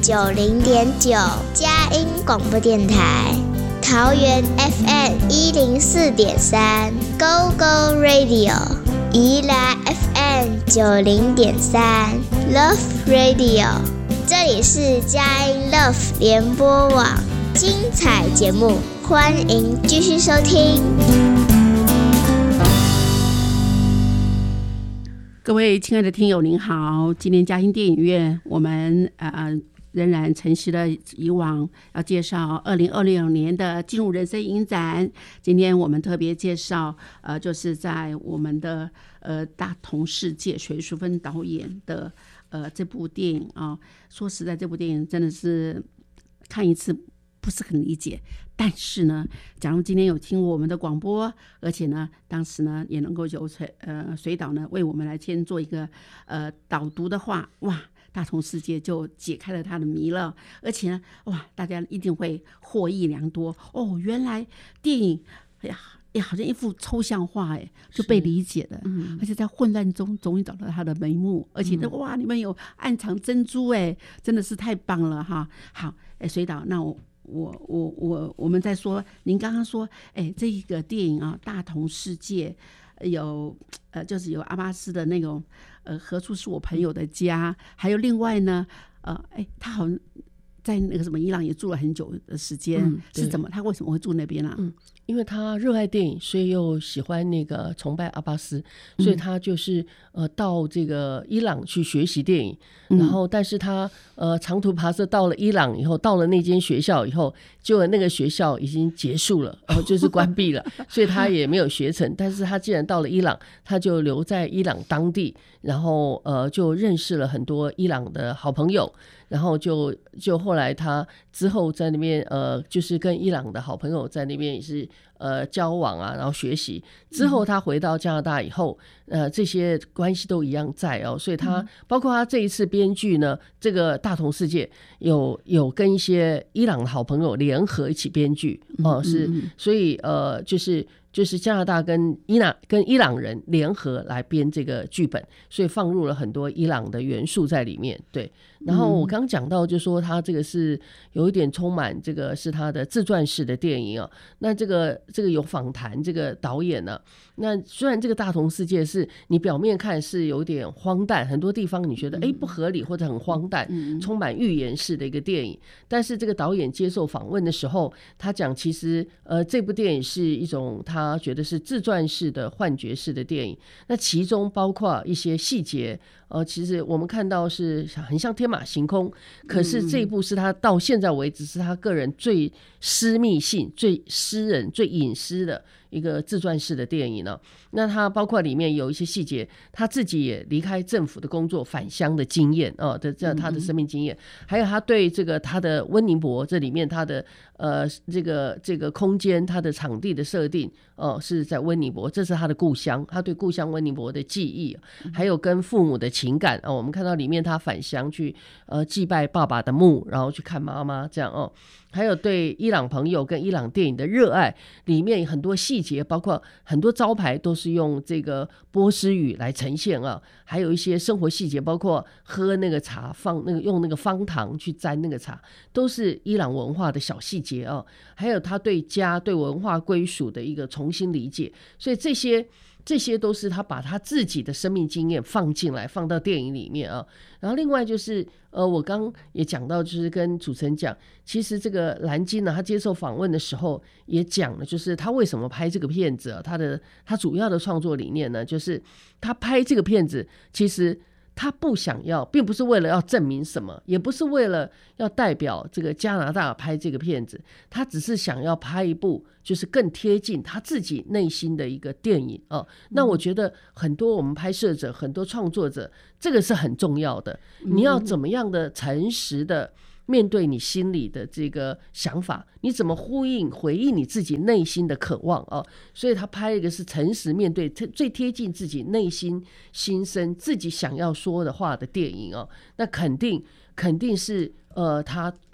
90.9佳音广播电台，桃园 FM104.3 Go Go Radio， 宜兰 FM90.3 Love Radio， 这里是佳音 Love 联播网，精彩节目欢迎继续收听。 各位亲爱的听友您好，今天佳音电影院我们仍然承袭了以往要介绍2026年的进入人生影展。今天我们特别介绍就是在我们的大同世界水淑芬导演的这部电影啊。说实在，这部电影真的是看一次不是很理解，但是呢，假如今天有听我们的广播，而且呢，当时呢也能够由水导呢为我们来先做一个导读的话，哇，大同世界就解开了他的谜了，而且呢，哇，大家一定会获益良多哦。原来电影，哎呀，好像一幅抽象画，就被理解了，而且在混乱中终于找到它的眉目，而且哇，你们有暗藏珍珠，真的是太棒了哈。好，水导，那我们在说，您刚刚说，这个电影啊，《大同世界》有就是有阿巴斯的那种何处是我朋友的家，还有另外呢，他好像在那个什么伊朗也住了很久的时间，是怎么？他为什么会住那边啊？ 因为他热爱电影，所以又喜欢那个崇拜阿巴斯，所以他就是到这个伊朗去学习电影，然后但是他长途跋涉到了伊朗以后，到了那间学校以后，结果那个学校已经结束了，就是关闭了，所以他也没有学成。但是他既然到了伊朗，他就留在伊朗当地，然后就认识了很多伊朗的好朋友，然后就后来他之后在那边就是跟伊朗的好朋友在那边也是交往啊，然后学习之后，他回到加拿大以后，这些关系都一样在哦，所以他包括他这一次编剧呢，这个大同世界有跟一些伊朗的好朋友联合一起编剧哦，是，所以就是加拿大跟伊朗人联合来编这个剧本，所以放入了很多伊朗的元素在里面。对，然后我刚讲到就说他这个是有一点充满这个是他的自传式的电影啊。那这个有访谈这个导演呢，那虽然这个大同世界是你表面看是有点荒诞，很多地方你觉得不合理或者很荒诞，充满预言式的一个电影，但是这个导演接受访问的时候，他讲其实这部电影是一种他觉得是自传式的幻觉式的电影，那其中包括一些细节其实我们看到是很像天马行空，可是这一部是他到现在为止是他个人最私密性、最私人、最隐私的一个自传式的电影呢。那他包括里面有一些细节，他自己也离开政府的工作返乡的经验这他的生命经验，还有他对这个他的温尼伯这里面他的这个空间他的场地的设定是在温尼伯，这是他的故乡，他对故乡温尼伯的记忆，还有跟父母的情感我们看到里面他返乡去祭拜爸爸的墓，然后去看妈妈这样还有对伊朗朋友跟伊朗电影的热爱，里面很多细节，包括很多招牌都是用这个波斯语来呈现还有一些生活细节，包括喝那个茶用那个方糖去沾那个茶，都是伊朗文化的小细节还有他对家对文化归属的一个重新理解，所以这些都是他把他自己的生命经验放进来，放到电影里面然后另外就是我刚也讲到，就是跟主持人讲，其实这个蓝鲸呢，他接受访问的时候也讲了，就是他为什么拍这个片子他主要的创作理念呢，就是他拍这个片子其实他不想要，并不是为了要证明什么，也不是为了要代表这个加拿大拍这个片子，他只是想要拍一部就是更贴近他自己内心的一个电影那我觉得很多我们拍摄者很多创作者这个是很重要的，你要怎么样的诚实的面对你心里的这个想法，你怎么回应你自己内心的渴望所以他拍一个是诚实面对最贴近自己内心心声自己想要说的话的电影那肯定是他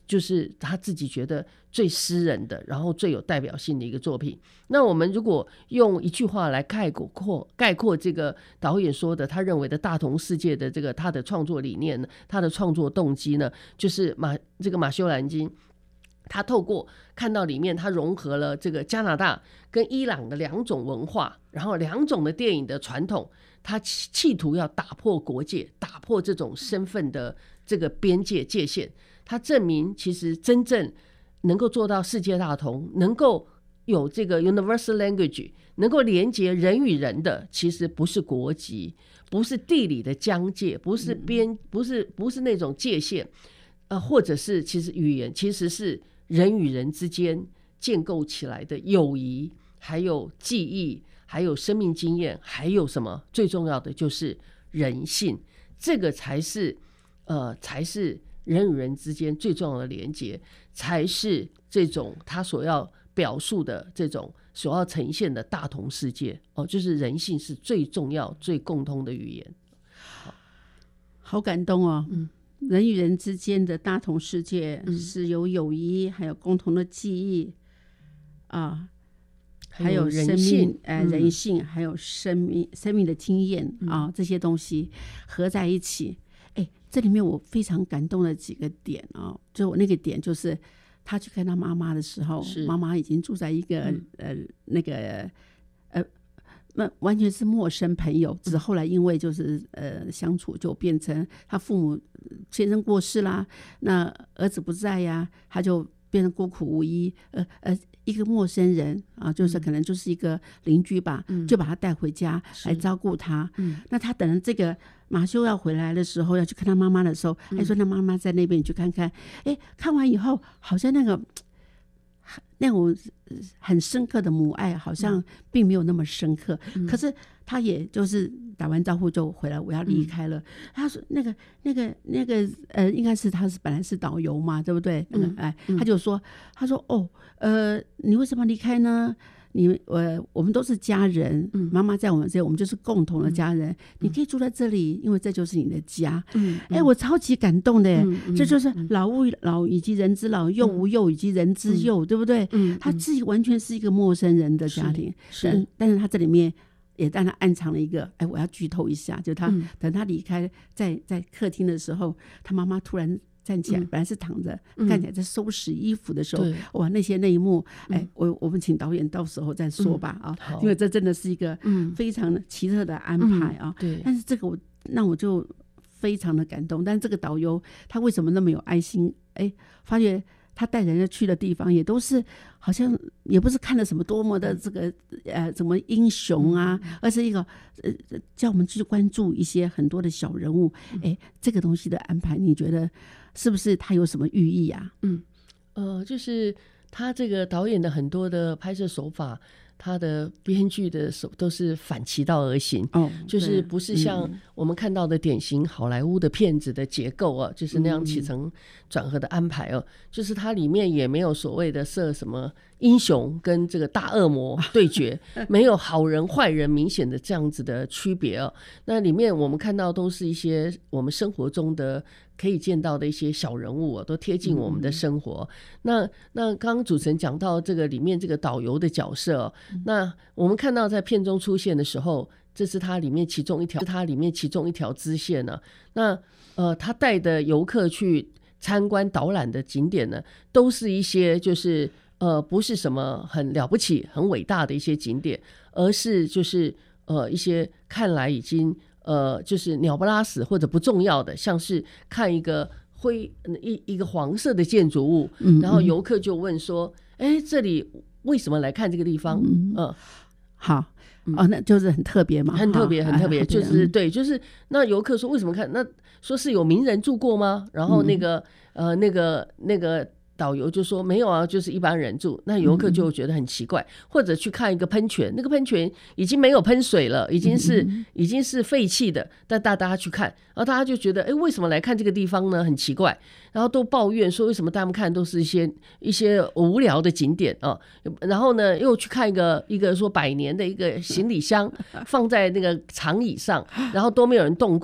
就是他自己觉得最诗人的，然后最有代表性的一个作品。那我们如果用一句话来概括这个导演说的他认为的大同世界的这个他的创作理念呢，他的创作动机呢，就是这个马修兰金他透过看到里面他融合了这个加拿大跟伊朗的2种文化，然后2种的电影的传统，他企图要打破国界，打破这种身份的这个边界界限。他证明其实真正能够做到世界大同，能够有这个 universal language， 能够连接人与人的，其实不是国籍，不是地理的疆界，不是不是那种界限，或者是其实语言其实是人与人之间建构起来的友谊，还有记忆，还有生命经验，还有什么最重要的就是人性，这个才是人与人之间最重要的连结，才是这种他所要表述的这种所要呈现的大同世界就是人性是最重要最共通的语言。 好感动哦。人与人之间的大同世界是有友谊，还有共同的记忆啊，还有生命人性，还有生命的经验啊，这些东西合在一起。这里面我非常感动的几个点就我那个点就是他去看他妈妈的时候，妈妈已经住在一个那个完全是陌生朋友，只是后来因为就是相处就变成他父母先生过世啦，那儿子不在呀，他就变成孤苦无依，一个陌生人就是可能就是一个邻居吧，就把他带回家来照顾他。那他等这个马修要回来的时候，要去看他妈妈的时候，还说他妈妈在那边，你去看看。看完以后，好像那种很深刻的母爱，好像并没有那么深刻。可是他也就是打完招呼就回来，我要离开了。他说那个应该是他本来是导游嘛，对不对？他就说，他说你为什么离开呢？我们都是家人，妈妈在我们这里，我们就是共同的家人。你可以住在这里，因为这就是你的家。我超级感动的，这就是老吾老以及人之老，幼吾幼以及人之幼，对不对？他自己完全是一个陌生人的家庭，但是他这里面也让他暗藏了一个，我要剧透一下，就他等他离开，在客厅的时候，他妈妈突然站起来，本来是躺着，看起来在收拾衣服的时候，哇，那一幕，我们请导演到时候再说吧因为这真的是一个非常奇特的安排对，但是这个让我就非常的感动。但是这个导游他为什么那么有爱心？发觉他带人去的地方也都是好像也不是看了什么多么的这个什么英雄啊，而是一个叫我们去关注一些很多的小人物。这个东西的安排，你觉得是不是他有什么寓意啊？ 就是他这个导演的很多的拍摄手法，他的编剧的手都是反其道而行，就是不是像我们看到的典型好莱坞的片子的结构就是那样起承转合的安排就是它里面也没有所谓的设什么英雄跟这个大恶魔对决，没有好人坏人明显的这样子的区别那里面我们看到都是一些我们生活中的可以见到的一些小人物都贴近我们的生活。那刚刚主持人讲到这个里面这个导游的角色那我们看到在片中出现的时候，这是它里面其中一条支线那他带的游客去参观导览的景点呢，都是一些就是不是什么很了不起很伟大的一些景点，而是就是一些看来已经就是鸟不拉屎或者不重要的，像是看一个一个黄色的建筑物，然后游客就问说这里为什么来看这个地方？ 好那就是很特别嘛， 很特别就是对，就是那游客说为什么看？那说是有名人住过吗？然后那个导游就说没有啊，就是一般人住。那游客就觉得很奇怪，或者去看一个喷泉，那个喷泉已经没有喷水了，已经是废弃的，但大家去看，然后大家就觉得为什么来看这个地方呢？很奇怪，然后都抱怨说为什么大家看都是一些无聊的景点然后呢又去看一个说100年的一个行李箱放在那个长椅上，然后都没有人动过，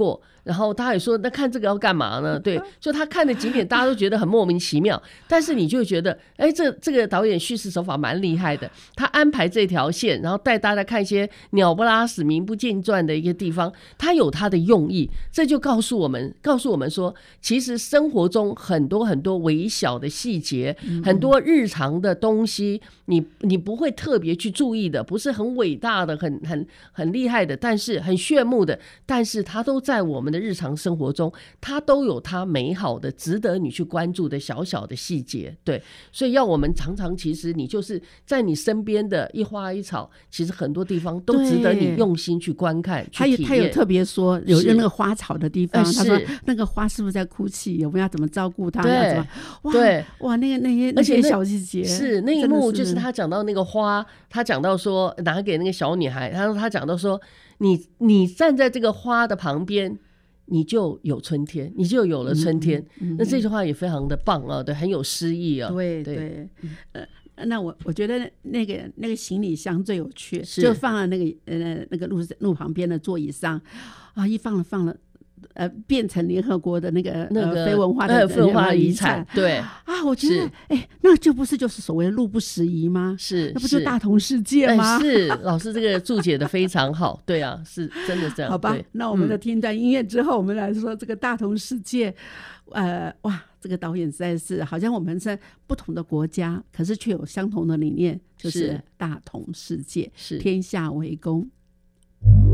然后他也说那看这个要干嘛呢？对，就他看的景点大家都觉得很莫名其妙，但是你就会觉得哎，这个导演叙事手法蛮厉害的，他安排这条线，然后带大家看一些鸟不拉屎名不见传的一个地方，他有他的用意，这就告诉我们说，其实生活中很多很多微小的细节，很多日常的东西你不会特别去注意的，不是很伟大的很厉害的，但是很炫目的，但是它都在我们的日常生活中，它都有它美好的值得你去关注的小小的细节。对，所以要我们常常其实你就是在你身边的一花一草，其实很多地方都值得你用心去观看去体验。 他有特别说有那个花草的地方，他说那个花是不是在哭泣，我们要怎么照顾它，要怎么哇那些小细节， 是那一幕就是他讲到那个花，他讲到说拿给那个小女孩，他讲到说你站在这个花的旁边，你就有春天，你就有了春天。那这句话也非常的棒啊，对，很有诗意啊。 对，那我觉得那个行李箱最有趣，就放了那个路旁边的座椅上啊，一放了。变成联合国的那个非文化的遗产， 对啊，我觉得那就是所谓的路不拾遗吗？ 是， 那不就大同世界吗？ 是，老师这个注解的非常好，对啊，是真的这样。 好吧，那我们的听一段音乐之后，我们来说这个大同世界。哇，这个导演实在是好像我们是不同的国家，可是却有相同的理念，就是大同世界，天下为公。